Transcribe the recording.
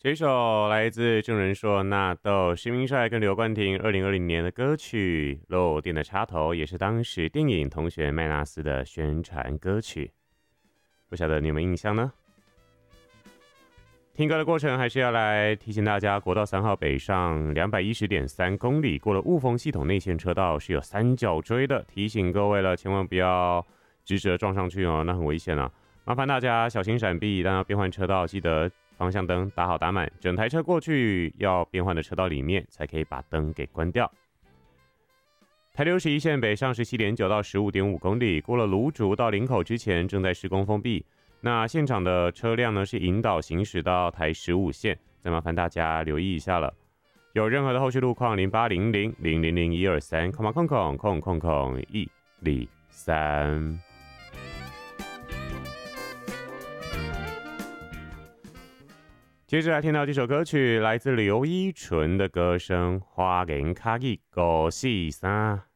这首来自郑人硕、纳豆、施明帅跟刘冠廷2020年的歌曲《漏电的插头》，也是当时电影《同学麦纳斯》的宣传歌曲。不晓得你有没有印象呢？听歌的过程还是要来提醒大家，国道3号北上210.3公里，过了雾峰系统内线车道是有三角锥的，提醒各位了，千万不要直直撞上去哦，那很危险啊！麻烦大家小心闪避，但要变换车道，记得方向灯打好打满，整台车过去要变换的车道里面才可以把灯给关掉。台61线北上17.9到15.5公里，过了芦竹到林口之前正在施工封闭。那现场的车辆呢是引导行驶到台15线，再麻烦大家留意一下了。有任何的后续路况，0800000123，空123。接着来听到这首歌曲，来自刘依纯的歌声《花言巧语五四三》。